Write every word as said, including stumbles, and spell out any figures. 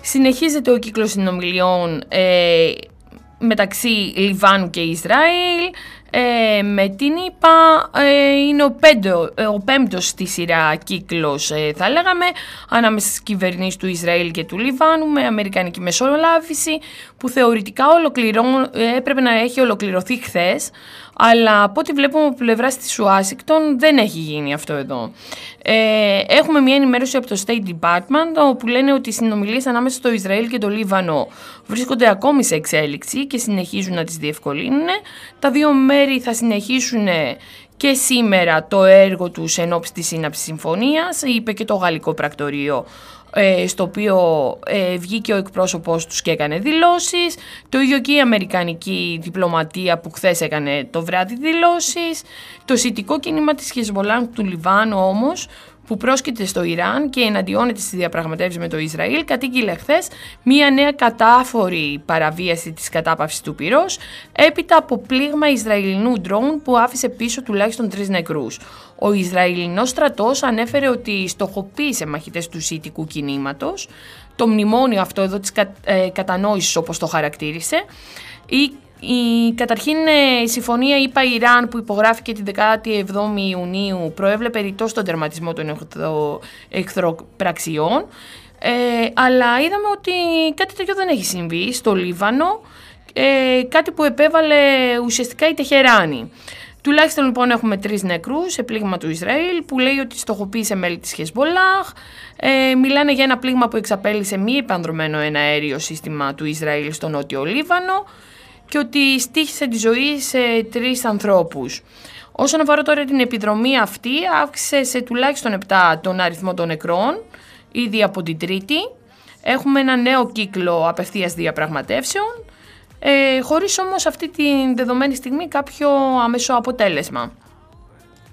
Συνεχίζεται ο κύκλος συνομιλιών ε, μεταξύ Λιβάνου και Ισραήλ. Ε, με την ΙΠΑ ε, είναι ο, πέντο, ε, ο πέμπτος στη σειρά κύκλος, ε, θα λέγαμε, ανάμεσα στις κυβερνήσεις του Ισραήλ και του Λιβάνου, με αμερικανική μεσολάβηση που θεωρητικά ε, έπρεπε να έχει ολοκληρωθεί χθες, αλλά από ό,τι βλέπουμε από πλευράς της Ουάσιγκτον δεν έχει γίνει αυτό εδώ. Ε, έχουμε μια ενημέρωση από το State Department όπου λένε ότι οι συνομιλίες ανάμεσα στο Ισραήλ και το Λίβανο βρίσκονται ακόμη σε εξέλιξη και συνεχίζουν να τις διευκολύνουν. Τα δύο μέρη θα συνεχίσουν και σήμερα το έργο τους εν ώψη της σύναψης συμφωνίας, είπε και το γαλλικό πρακτορείο, στο οποίο ε, βγήκε ο εκπρόσωπός τους και έκανε δηλώσεις. Το ίδιο και η αμερικανική διπλωματία που χθες έκανε το βράδυ δηλώσεις. Το σιητικό κίνημα της Χεσμολάχ του Λιβάνου όμως, που πρόσκειται στο Ιράν και εναντιώνεται στις διαπραγματεύσεις με το Ισραήλ, κατήγγειλε χθες μία νέα κατάφορη παραβίαση της κατάπαυσης του πυρός έπειτα από πλήγμα Ισραηλινού ντρόουν που άφησε πίσω τουλάχιστον τρεις νεκρούς. Ο Ισραηλινός στρατός ανέφερε ότι στοχοποίησε μαχητές του σιητικού κινήματος, το μνημόνιο αυτό εδώ της κα, ε, κατανόησης όπως το χαρακτήρισε. Η Η, καταρχήν η συμφωνία ΙΠΑ-Ιράν που υπογράφηκε την δεκάτη εβδόμη Ιουνίου προέβλεπε ρητό στον τερματισμό των εχθρο, εχθροπραξιών, ε, αλλά είδαμε ότι κάτι τέτοιο δεν έχει συμβεί στο Λίβανο, ε, κάτι που επέβαλε ουσιαστικά η Τεχεράνη. Τουλάχιστον λοιπόν έχουμε τρεις νεκρούς σε πλήγμα του Ισραήλ που λέει ότι στοχοποίησε μέλη της Χεσμολάχ. Ε, μιλάνε για ένα πλήγμα που εξαπέλυσε μη επανδρωμένο ένα αέριο σύστημα του Ισραήλ στο νότιο Λίβανο και ότι στοίχησε τη ζωή σε τρεις ανθρώπους. Όσον αφορά τώρα την επιδρομή αυτή, αύξησε σε τουλάχιστον επτά τον αριθμό των νεκρών, ήδη από την Τρίτη. Έχουμε ένα νέο κύκλο απευθείας διαπραγματεύσεων, ε, χωρίς όμως αυτή τη δεδομένη στιγμή κάποιο άμεσο αποτέλεσμα.